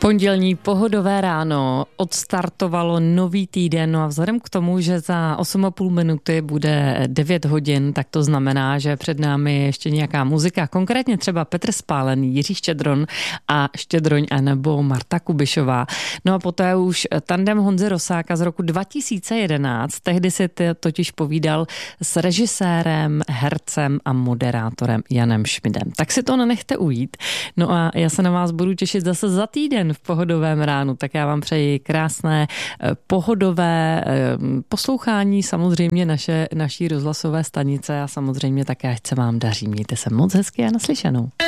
Pondělní pohodové ráno odstartovalo nový týden, no a vzhledem k tomu, že za 8,5 minuty bude 9 hodin, tak to znamená, že před námi je ještě nějaká muzika, konkrétně třeba Petr Spálený, Jiří Štědron a Štědroň anebo Marta Kubišová. No a poté už tandem Honzy Rosáka z roku 2011, tehdy si totiž povídal s režisérem, hercem a moderátorem Janem Šmidem. Tak si to nenechte ujít. No a já se na vás budu těšit zase za týden v pohodovém ránu, tak já vám přeji krásné pohodové poslouchání samozřejmě naší rozhlasové stanice a samozřejmě také, ať se vám daří. Mějte se moc hezky a naslyšenou.